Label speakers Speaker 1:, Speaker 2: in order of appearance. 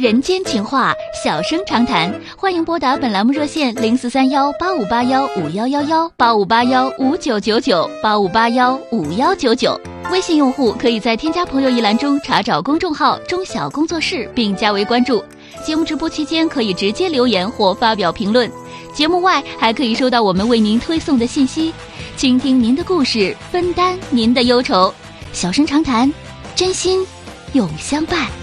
Speaker 1: 人间情话，小生长谈，欢迎拨打本栏目热线0431858151118581599985815199。微信用户可以在添加朋友一栏中查找公众号中小工作室并加为关注。节目直播期间可以直接留言或发表评论，节目外还可以收到我们为您推送的信息，倾听您的故事，分担您的忧愁。小生长谈，真心永相伴。